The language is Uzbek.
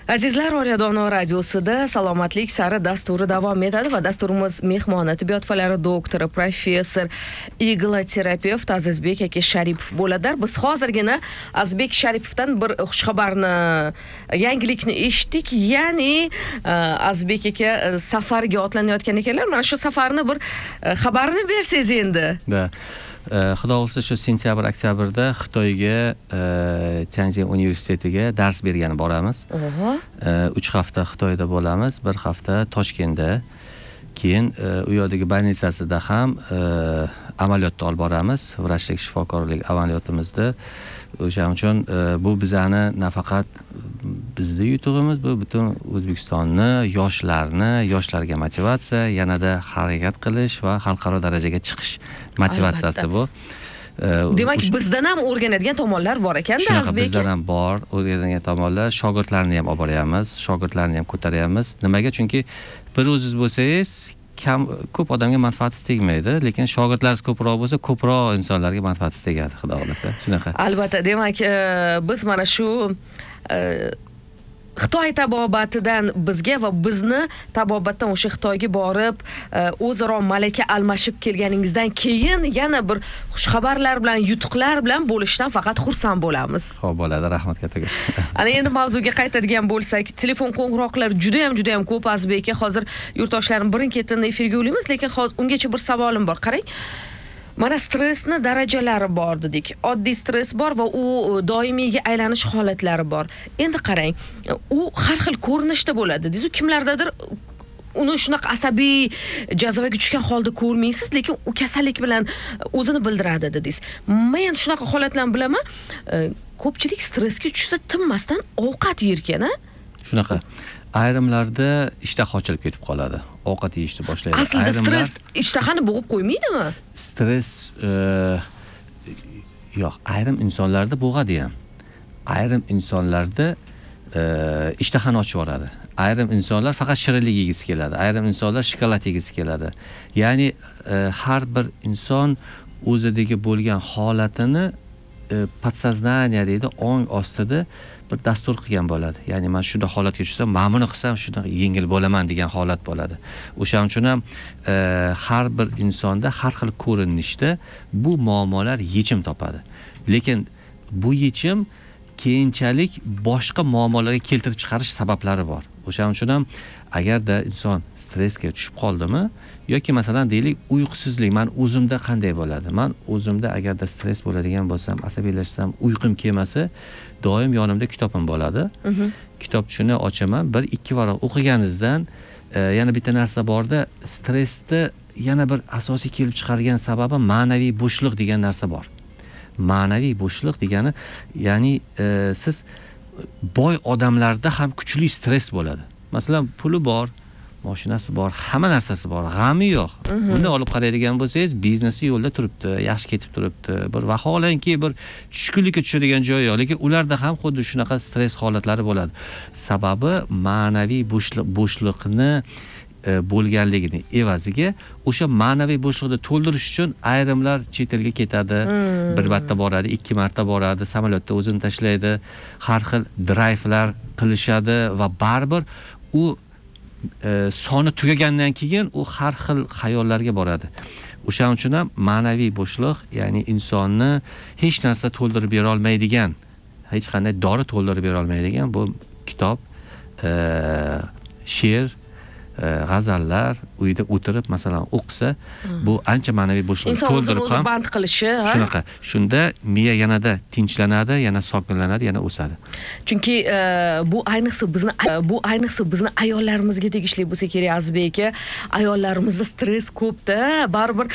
Azizlar, Oria Dono radiosida salomatlik sari dasturi davom etadi va dasturimiz mehmoni tibbiyot fanlari doktori, professor, igloterapevt Azizbek aka Sharipov bo'ladilar. Biz hozirgina Azizbek Sharipovdan bir xushxabarni, yangilikni eshitdik. Ya'ni Azizbek aka safarga otlanayotgan ekanlar. Mana shu safarni bir xabarini bersangiz endi. Xudo xolisa shu sentyabr oktyabrda Xitoyga Tianjin universitetiga dars bergani boramiz. 3 hafta Xitoyda bo'lamiz, 1 hafta Toshkentda. Keyin u yerdagi больницасida ham amaliyotni olib boramiz. Vrachlik shifokorlik amaliyotimizda. O'shaning uchun bu bizani nafaqat bizning yutug'imiz, bu butun O'zbekistonni, yoshlarga motivatsiya, yanada harakat qilish va xalqaro darajaga chiqish motivatsiyasi bu. Demak, bizdan ham o'rganadigan tomonlar bor ekanda, Azizbek. Bizdan ham bor o'rganadigan tomonlar, shogirdlarni ham olib boryapmiz, shogirdlarni ham ko'taryapmiz. Nimaga? Chunki bir o'zingiz bo'lsangiz, ko'p odamga manfaati tegmaydi, lekin shogirdlaringiz ko'proq bo'lsa, ko'proq insonlarga manfaati tegadi, xudo xolasa. Shunaqa. Albatta, demak, biz mana shu Xitoy tabobatidan bizga va bizni tabobatdan o'sha Xitoyga borib o'zaro malaka almashib kelganingizdan keyin yana bir xushxabarlar bilan, yutuqlar bilan bo'lishdan faqat xursand bo'lamiz. Xo'p, bo'ladi, rahmat kattaga. Ana endi mavzuga qaytadigan bo'lsak, telefon qo'ng'iroqlar juda ham ko'p. Azizbek aka, hozir yurtdoshlarim birin-ketin efirga olamiz, lekin hozir ungacha bir savolim bor. Qarang. Mana stressni darajalari bor dedik. Oddiy stress bor va u doimiyga aylanish holatlari bor. Endi qarang, u har xil ko'rinishda bo'ladi. Deyiz, kimlardadir uni shunaqa asabiy jazavaga tushgan holda ko'rmaysiz, lekin u kasallik bilan o'zini bildiradi dedingiz. Men shunaqa holatlarni bilaman. Ko'pchilik stressga tushsa tinmasdan ovqat yerkan-a? Shunaqa. Ayrimlarda ishtaha ochilib ketib qoladi. Ovqat yeyishni boshlaydi. Aslida stress ishtahani bo'g'ib qo'ymaydimi? Stress yo'q, ayrim insonlarda bo'g'adi ham. Ayrim insonlarda ishtahani ochib yuboradi. Ayrim insonlar faqat shirinlik yegisi keladi. Ayrim insonlar shokolad yegisi keladi. Ya'ni har bir inson o'zidagi bo'lgan holatini podsoznaniya deydi, ong ostida bir dastur qilgan bo'ladi. Ya'ni men shunday holatga tushsam, men buni qilsam shunday yengil bo'laman degan holat bo'ladi. O'shaning uchun ham har bir insonda har xil ko'rinishda bu muammolar yechim topadi. Lekin bu yechim keyinchalik boshqa muammolarga keltirib chiqarish sabablari bor. O'shaning uchun ham agarda inson stressga tushib qoldimi yoki masalan deylik uyqusizlik, men o'zimda qanday bo'ladi? Men o'zimda agarda stress bo'ladigan bo'lsam, asabiylashsam, uyqum kelmasa, doim yonimda kitobim bo'ladi. Kitobchini ochaman, 1-2 varaq o'qiganingizdan yana bitta narsa borda, stressni yana bir asosiy kelib chiqargan sababi ma'naviy bo'shliq degan narsa bor. Ma'naviy bo'shliq degani, ya'ni siz boy odamlarda ham kuchli stress bo'ladi. Masalan, puli bor, mashinasi bor, hamma narsasi bor, g'ami yo'q. Buni olib qaraydigan bo'lsangiz, biznesi yo'lda turibdi, yaxshi ketib turibdi. Bir vaholanki bir tushkunlikka tushadigan joyi yo'q, lekin ularda ham xuddi shunaqa stress holatlari bo'ladi. Sababi ma'naviy bo'shliqni bo'lganligini evaziga o'sha ma'naviy bo'shliqni to'ldirish uchun ayrimlar chet elga ketadi, bir marta boradi, 2 marta boradi, samolyotda o'zini tashlaydi, har xil drayvlar qilishadi va baribir u soni tugagandan keyin u har xil xayollarga boradi. O'shaning uchun ham ma'naviy bo'shliq, ya'ni insonni hech narsa to'ldirib bera olmaydigan, hech qanday dori to'ldirib bera olmaydigan bu kitob, she'r, g'azallar uyda o'tirib masalan o'qisa, bu ancha ma'naviy bo'shliqni to'ldirib ham band qilishi, shunaqa. Shunda miya yanada tinchlanadi, yana sokinlanadi, yana o'sadi. Chunki bu ayniqsa bizni ayollarimizga tegishli bo'lsa kerak, Azizbek aka. Ayollarimizda stress ko'p-da, baribir